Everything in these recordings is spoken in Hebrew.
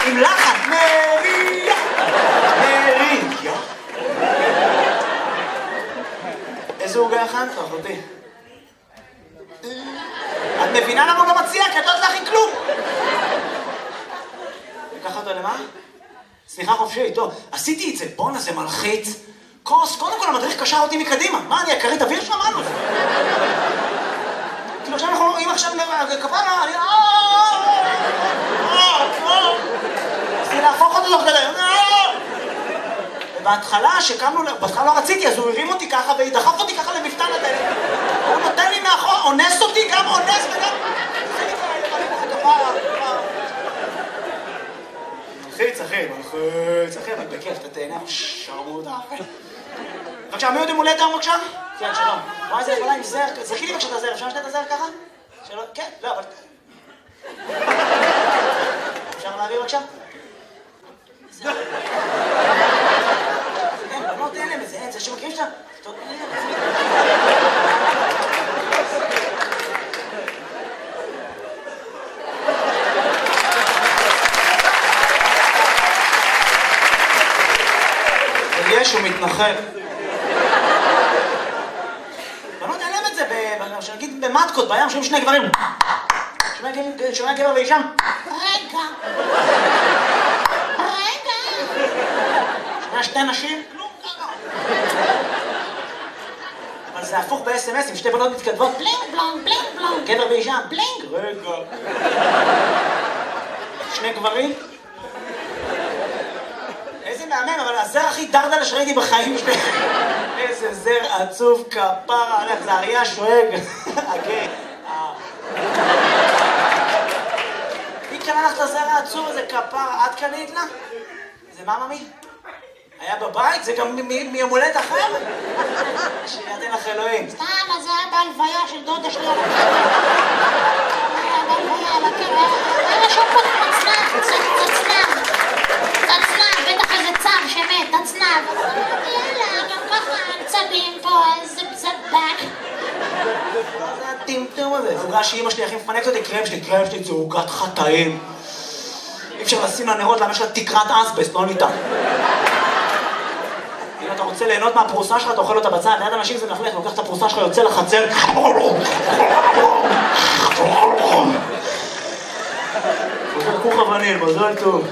עם לחן. מריה. מריה. איזה עוגה הכנת, אחותי? את מבינה למה הוא לא מציע? כי את לא תלכי כלום. לקח אותו למה? סליחה חופשי, טוב. עשיתי את זה, בונה, זה מלחיץ. קודם כל המדריך קשר אותי מקדימה. מה, אני הכרית אוויר שמענו? כאילו עכשיו אנחנו, אם עכשיו כפרה, אני... עשיתי להפוך אותו תוך כדי. ובהתחלה, שקמנו, בהתחלה לא רציתי, אז הוא הרים אותי ככה ודחף אותי ככה למפתן הדלת. הוא נותן לי מאחור, אונס אותי, גם אונס וגם... מלחיץ, אחי, אבל בכיף, אתה תהנה, שרמוטה. בבקשה, מי עוד יום הולדת היום בבקשה? כן, שלום. מה זה יכולה עם זר? זרקי לי בבקשה את הזר, אפשר לשתת את הזר ככה? שלום, כן, לא, אבל... אפשר להעביר בבקשה? אין, בנות אין להם את זה, אין, זה שמכירים שאתה... יש, הוא מתנחל. בנות אין להם את זה, שנגיד במטקות, בים, שומעים שני גברים. שומע גבר ואישה? רגע. שומע שתי נשים? כלום ככה. אבל זה הפוך ב-SMS, עם שתי בנות מתכתבות. בלינג בלונג, בלינג בלונג. גבר ואישה? בלינג. רגע. שני גברים? איזה מאמן, אבל הזר הכי דרדלה שראיתי בחיים שלי. איזה זר עצוב כפרה עליך, זה אריה שואג. אוקיי. היא קנה לך את הזר העצוב הזה כפרה, את קנית לה? זה מה ממי? היה בבית? זה גם מיום הולדת אחר? שיתן לך אלוהים. סתם, אז זה היה בהלוויה של דודה שלי על הקבר. היה בהלוויה על הקבר. היה שם פה תצנב. בטח איזה צב שמת, תצנב. יאללה, גם ככה צבים פה, איזה צבק. זה הטמטום הזה. עוגה שאמא שלי הכי מפנקת אותי, קרם שלי זה עוגת חטאים. אי אפשר לשים לנרות, למה יש לה תקרת אסבסט, לא ניתן. אם אתה רוצה ליהנות מהפרוסה שלך, אתה אוכל אותה בצד, ליד אנשים זה מפלך, לוקח את הפרוסה שלך, יוצא לחצר. חוזר כוך אבנים, מזל טוב.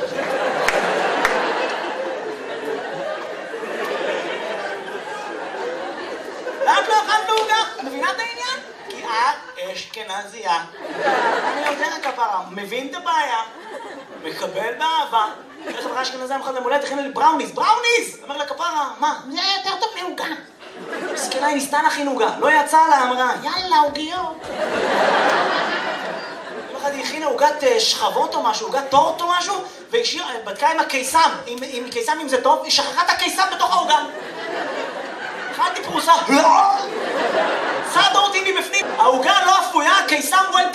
למה לא אכלת עוגה? מבינה את העניין? כי את אשכנזייה. אני יודע כפרה, מבין את הבעיה, מקבל באהבה. איך חברה אשכנזייה מחד למולדת, הכינה לי בראוניז. אומר לה כפרה, מה? זה יותר טוב מעוגה. מסכנה, היא ניסתה להכין עוגה, לא יצא לה, אמרה. יאללה, עוגיות. יום אחד היא הכינה עוגת שכבות או משהו, עוגת טורט או משהו, והיא בדקה עם הקיסם, עם קיסם אם זה טוב, היא שכחה את הקיסם בתוך העוגה. אכלתי פרוסה, סעדה אותי מבפנים. העוגה לא אפויה, הקיסם וול